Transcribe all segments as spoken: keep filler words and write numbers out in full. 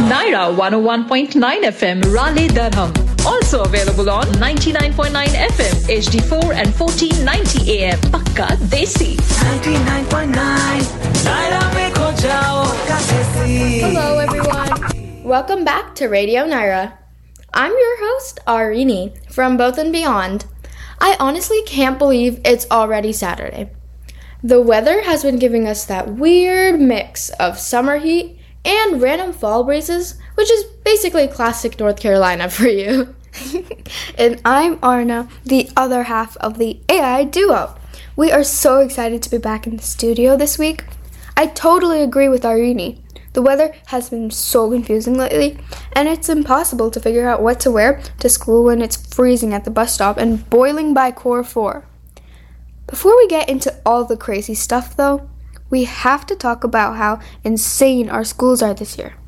Naira one oh one point nine F M, Raleigh, Durham. Also available on ninety-nine point nine F M, H D four and fourteen ninety A M. Pakka Desi. ninety-nine point nine, Naira mein kho jao, Pakka Desi. Hello everyone. Welcome back to Radio Naira. I'm your host, Arini, from Both and Beyond. I honestly can't believe it's already Saturday. The weather has been giving us that weird mix of summer heat and random fall breezes, which is basically classic North Carolina for you. And I'm Arna, the other half of the A I duo. We are so excited to be back in the studio this week. I totally agree with Arini. The weather has been so confusing lately, and it's impossible to figure out what to wear to school when it's freezing at the bus stop and boiling by core four. Before we get into all the crazy stuff, though, we have to talk about how insane our schools are this year.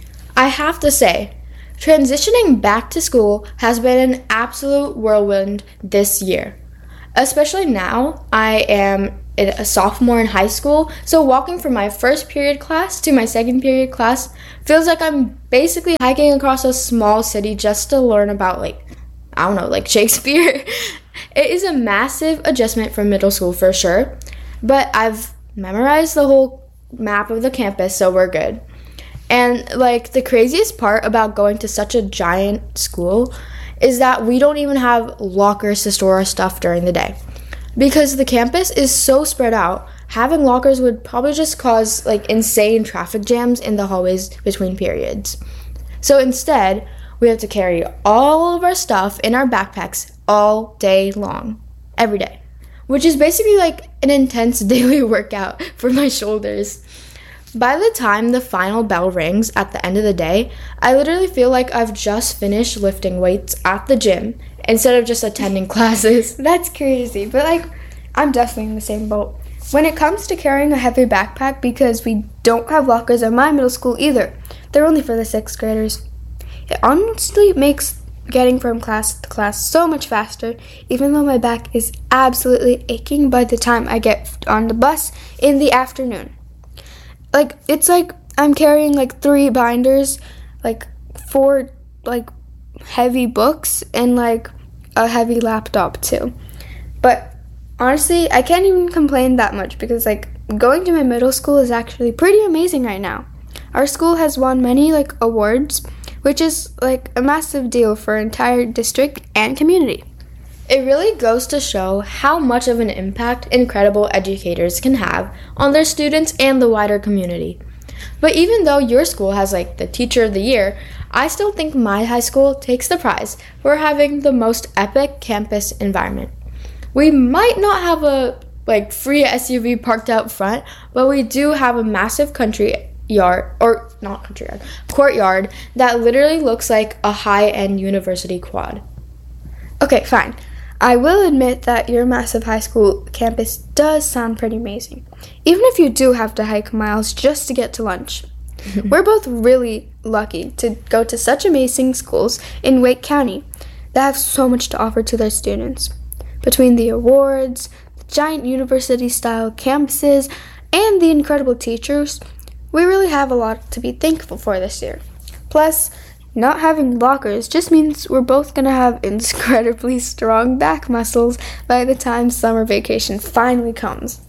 I have to say, transitioning back to school has been an absolute whirlwind this year. Especially now, I am a sophomore in high school, so walking from my first period class to my second period class feels like I'm basically hiking across a small city just to learn about, like, I don't know, like Shakespeare. It is a massive adjustment from middle school for sure, but I've memorized the whole map of the campus, so we're good. And, like, the craziest part about going to such a giant school is that we don't even have lockers to store our stuff during the day. Because the campus is so spread out, having lockers would probably just cause, like, insane traffic jams in the hallways between periods. So instead, we have to carry all of our stuff in our backpacks all day long, every day, which is basically like an intense daily workout for my shoulders. By the time the final bell rings at the end of the day, I literally feel like I've just finished lifting weights at the gym instead of just attending classes. That's crazy, but like, I'm definitely in the same boat. When it comes to carrying a heavy backpack, because we don't have lockers at my middle school either, they're only for the sixth graders. It honestly makes getting from class to class so much faster, even though my back is absolutely aching by the time I get on the bus in the afternoon. Like, it's like I'm carrying like three binders, like four like heavy books, and like a heavy laptop too. But honestly, I can't even complain that much because like going to my middle school is actually pretty amazing right now. Our school has won many like awards, which is like a massive deal for our entire district and community. It really goes to show how much of an impact incredible educators can have on their students and the wider community. But even though your school has like the teacher of the year, I still think my high school takes the prize for having the most epic campus environment. We might not have a like free S U V parked out front, but we do have a massive country yard, or not country yard, courtyard that literally looks like a high-end university quad. Okay, fine. I will admit that your massive high school campus does sound pretty amazing, even if you do have to hike miles just to get to lunch. We're both really lucky to go to such amazing schools in Wake County that have so much to offer to their students. Between the awards, the giant university-style campuses, and the incredible teachers, we really have a lot to be thankful for this year. Plus, not having lockers just means we're both going to have incredibly strong back muscles by the time summer vacation finally comes.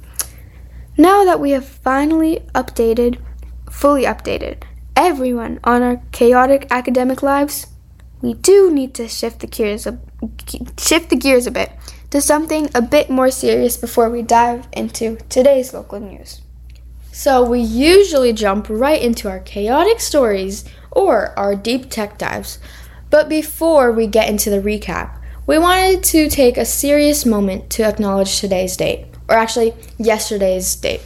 Now that we have finally updated, fully updated, everyone on our chaotic academic lives, we do need to shift the gears a, shift the gears a bit to something a bit more serious before we dive into today's local news. So we usually jump right into our chaotic stories or our deep tech dives. But before we get into the recap, we wanted to take a serious moment to acknowledge today's date, or actually yesterday's date.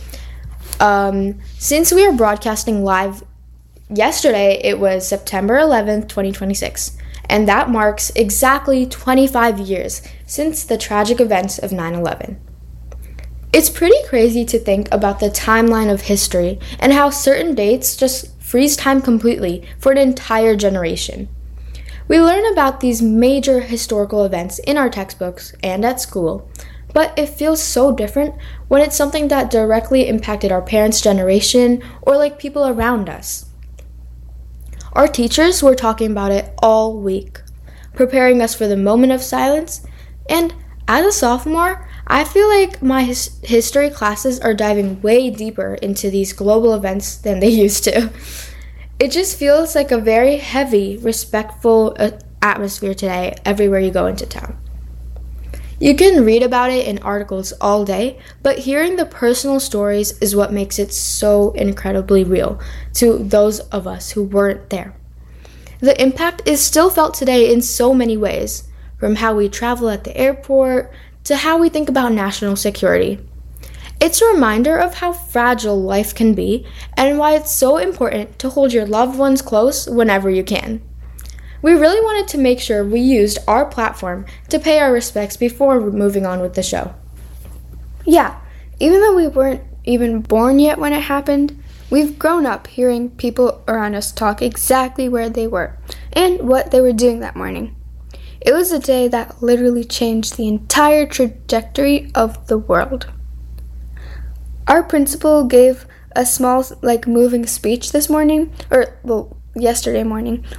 Um, since we are broadcasting live yesterday, it was September eleventh, twenty twenty-six, and that marks exactly twenty-five years since the tragic events of nine eleven. It's pretty crazy to think about the timeline of history and how certain dates just freeze time completely for an entire generation. We learn about these major historical events in our textbooks and at school, but it feels so different when it's something that directly impacted our parents' generation or like people around us. Our teachers were talking about it all week, preparing us for the moment of silence. And as a sophomore, I feel like my his- history classes are diving way deeper into these global events than they used to. It just feels like a very heavy, respectful uh, atmosphere today everywhere you go into town. You can read about it in articles all day, but hearing the personal stories is what makes it so incredibly real to those of us who weren't there. The impact is still felt today in so many ways, from how we travel at the airport to how we think about national security. It's a reminder of how fragile life can be and why it's so important to hold your loved ones close whenever you can. We really wanted to make sure we used our platform to pay our respects before moving on with the show. Yeah, even though we weren't even born yet when it happened, we've grown up hearing people around us talk exactly where they were and what they were doing that morning. It was a day that literally changed the entire trajectory of the world. Our principal gave a small, like, moving speech this morning, or, well, yesterday morning,